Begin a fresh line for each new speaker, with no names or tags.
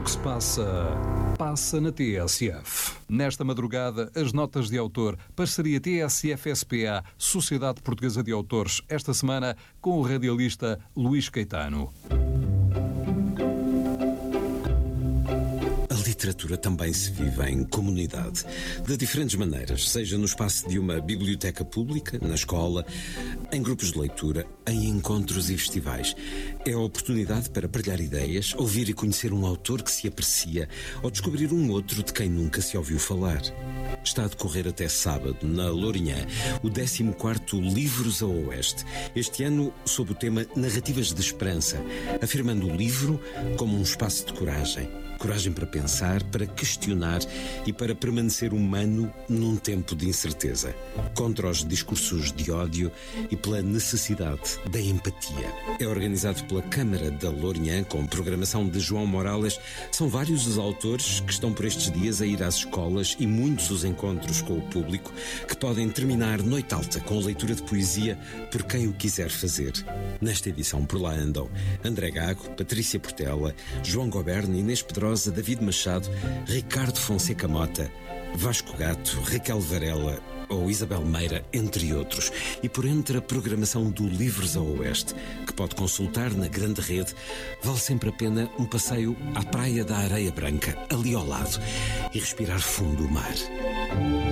que se passa na TSF. Nesta madrugada, as notas de autor, parceria TSF-SPA, Sociedade Portuguesa de Autores, esta semana com o radialista Luís Caetano.
A literatura também se vive em comunidade, de diferentes maneiras, seja no espaço de uma biblioteca pública, na escola, em grupos de leitura, em encontros e festivais. É a oportunidade para partilhar ideias, ouvir e conhecer um autor que se aprecia ou descobrir um outro de quem nunca se ouviu falar. Está a decorrer até sábado, na Lourinhã, o 14º Livros a Oeste. Este ano, sob o tema Narrativas de Esperança, afirmando o livro como um espaço de coragem. Coragem para pensar, para questionar e para permanecer humano num tempo de incerteza. Contra os discursos de ódio e pela necessidade da empatia. É organizado pela Câmara da Lourinhã, com programação de João Morales. São vários os autores que estão por estes dias a ir às escolas e muitos os encontros com o público que podem terminar noite alta com a leitura de poesia por quem o quiser fazer. Nesta edição por lá andam André Gago, Patrícia Portela, João Goberno, Inês Pedrosa, David Machado, Ricardo Fonseca Mota, Vasco Gato, Raquel Varela ou Isabel Meira, entre outros. E por entre a programação do Livros a Oeste, que pode consultar na grande rede, vale sempre a pena um passeio à Praia da Areia Branca, ali ao lado, e respirar fundo o mar.